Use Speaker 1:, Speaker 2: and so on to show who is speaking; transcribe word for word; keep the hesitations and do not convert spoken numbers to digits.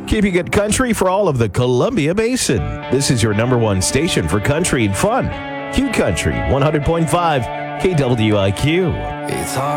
Speaker 1: Keeping it country for all of the Columbia Basin. This is your number one station for country and fun. Q Country, one hundred point five K W I Q.
Speaker 2: It's hard.